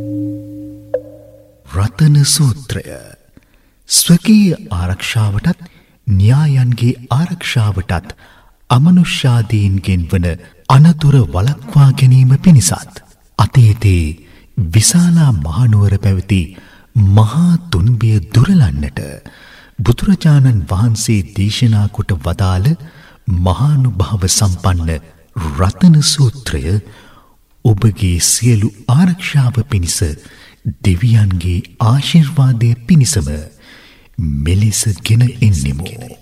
රතන සූත්‍රය ස්වකීය ආරක්ෂාවටත් න්‍යායන්ගේ ආරක්ෂාවටත් අමනුෂ්‍යාදීන්ගෙන් වන අනතුර වළක්වා ගැනීම පිණිසත් අතීතයේ විශාලා මහනුවර පැවති මහා තුන්බිය දුරලන්නට බුදුරජාණන් වහන්සේ දේශනා කොට වදාළ මහානුභාව සම්පන්න රතන සූත්‍රය ඔබගේ සියලු ආරක්ෂාව පිණිස දෙවියන්ගේ ආශිර්වාදය පිණිසම මෙලෙස ගෙන එන්නෙමු.